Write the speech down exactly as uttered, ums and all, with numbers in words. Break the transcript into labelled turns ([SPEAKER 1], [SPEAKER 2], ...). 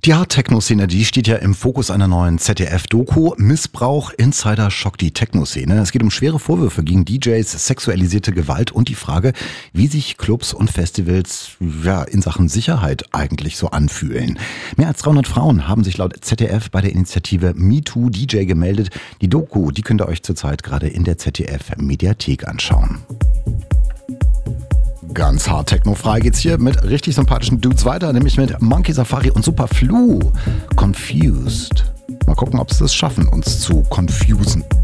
[SPEAKER 1] Die Hard-Techno-Szene, die steht ja im Fokus einer neuen Z D F-Doku. Missbrauch, Insider schockt die Techno-Szene. Es geht um schwere Vorwürfe gegen D Js, sexualisierte Gewalt und die Frage, wie sich Clubs und Festivals ja, in Sachen Sicherheit eigentlich so anfühlen. Mehr als dreihundert Frauen haben sich laut Z D F bei der Initiative MeToo D J gemeldet. Die Doku, die könnt ihr euch zurzeit gerade in der Z D F-Mediathek anschauen. Ganz hart technofrei geht's hier mit richtig sympathischen Dudes weiter, nämlich mit Monkey Safari und Superflu. Confused. Mal gucken, ob sie es schaffen, uns zu confusen.